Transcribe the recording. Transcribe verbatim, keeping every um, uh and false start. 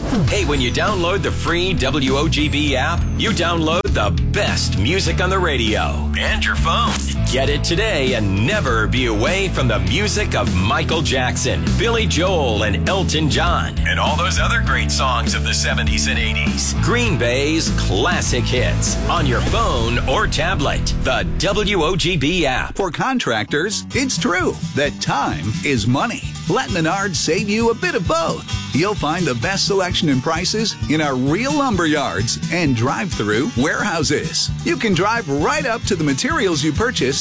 Hey, when you download the free W O G B app, you download the best music on the radio and your phone. Get it today and never be away from the music of Michael Jackson, Billy Joel, and Elton John, and all those other great songs of the seventies and eighties. Green Bay's classic hits on your phone or tablet. The W O G B app. For contractors, it's true that time is money. Let Menards save you a bit of both. You'll find the best selection and prices in our real lumber yards and drive-through warehouses. You can drive right up to the materials you purchase